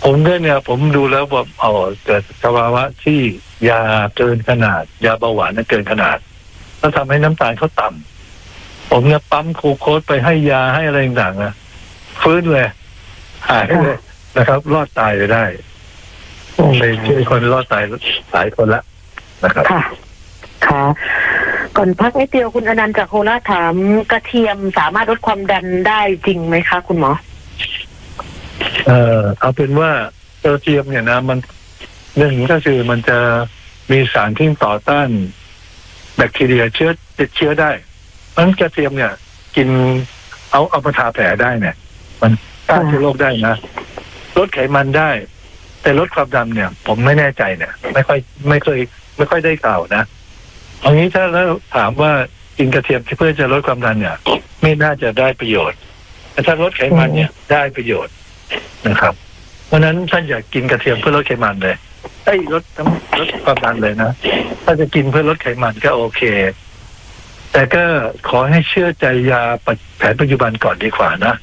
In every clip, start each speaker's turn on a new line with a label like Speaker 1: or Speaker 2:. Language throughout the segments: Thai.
Speaker 1: ผมเนี่ยผมดูแล้วแบบเกิดสภาวะที่ยาเกินขนาดยาเบาหวานเกินขนาดแล้วทำให้น้ำตาลเขาต่ำผมเนี่ยปั๊มคูโคสไปให้ยาให้อะไรต่างๆนะฟื้นเลยหายเลยนะครับรอดตายไปได้ไปช่วยคนรอดตายหลายคนละนะครับ
Speaker 2: ค่ะก่อนพักนิดเดียวคุณอนันต์จากโคราชถามกระเทียมสามารถลดความดันได้จริงไหมคะคุณหมอ
Speaker 1: เอาเป็นว่ากระเทียมเนี่ยนะมันเรื่องนี้ก็คือมันจะมีสารที่ต่อต้านแบคทีเรียติดเชื้อได้เพราะฉะนั้นกระเทียมเนี่ยกินเอามาทาแผลได้เนี่ยมันต้านเชื้อโรคได้นะลดไขมันได้แต่ลดความดันเนี่ยผมไม่แน่ใจเนี่ยไม่ค่อยได้ข่าวนะเอางี้ถ้าแล้วถามว่ากินกระเทียมเพื่อจะลดความดันเนี่ยไม่น่าจะได้ประโยชน์แต่ถ้าลดไขมันเนี่ยได้ประโยชน์นะครับเพราะฉะนั้นท่านอยากกินกระเทียมเพื่อลดไขมันเลยลดความดันเลยนะถ้าจะกินเพื่อลดไขมันก็โอเคแต่ก็ขอให้เชื่อใจยาแผนปัจจุบันก่อนดีกว่านะ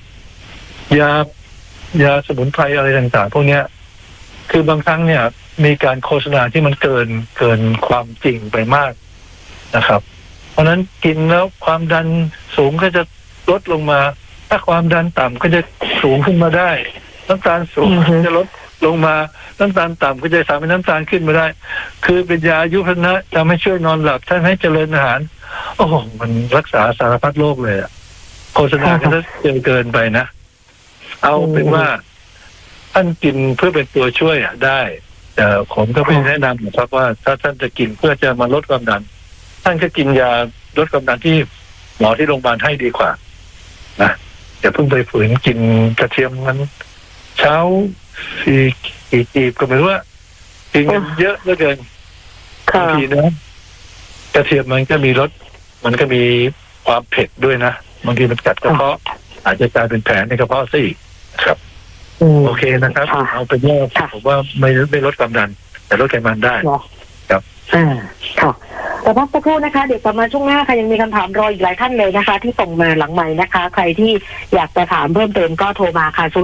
Speaker 1: ยาสมุนไพรอะไรต่างๆพวกเนี้ยคือบางครั้งเนี่ยมีการโฆษณาที่มันเกินความจริงไปมากนะครับเพราะนั้นกินแล้วความดันสูงก็จะลดลงมาถ้าความดันต่ำก็จะสูงขึ้นมาได้น้ำตาลสูงจะลดลงมาน้ำตาลต่ำก็จะทำให้น้ำตาลขึ้นมาได้คือเป็นยาอายุพนะทำให้ช่วยนอนหลับท่านให้เจริญอาหารโอ้โหมันรักษาสารพัดโรคเลยโฆษณาก็จะเกินไปนะเอาเป็นว่าท่านกินเพื่อเป็นตัวช่วยได้แต่ผมก็ไม่แนะนำนะครับว่าถ้าท่านจะกินเพื่อจะมาลดความดันท่านก็กินยาลดความดันที่หมอที่โรงพยาบาลให้ดีกว่านะอย่าเพิ่งไปฝืนกินกระเทียมมันเช้ากี่จีบก็ไม่รู้ว่ากินกันเยอะเหลือเกินบางทีนะกระเทียมมันก็มีรสมันก็มีความเผ็ดด้วยนะบางทีมันกัดกระเพาะอาจจะกลายเป็นแผลในกระเพาะซะอีกครับโอเคนะครับเอาเป็นว่าผมว่าไม่ลดความดันแต่ลดไขมันได้ครับ
Speaker 2: ค่ะแต่พักสักครู่นะคะเดี๋ยวกลับมาช่วงหน้าค่ะยังมีคำถามรออีกหลายท่านเลยนะคะที่ส่งมาหลังใหม่นะคะใครที่อยากจะถามเพิ่มเติมก็โทรมาค่ะ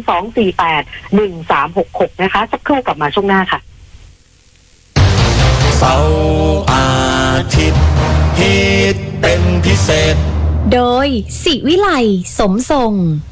Speaker 2: 022481366นะคะสักครู่กลับมาช่วงหน้าค่ะ
Speaker 3: เสาร์อาทิตย์ฮิตเป็นพิเศษ
Speaker 4: โดยศิวิไลสมทรง